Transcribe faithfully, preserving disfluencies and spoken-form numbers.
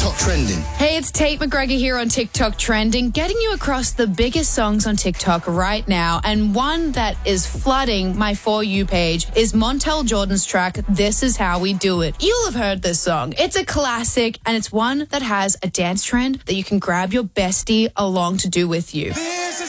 TikTok Trending. Hey, it's Tate McGregor here on TikTok Trending, getting you across the biggest songs on TikTok right now. And one that is flooding my For You page is Montel Jordan's track, This Is How We Do It. You'll have heard this song. It's a classic, and it's one that has a dance trend that you can grab your bestie along to do with you.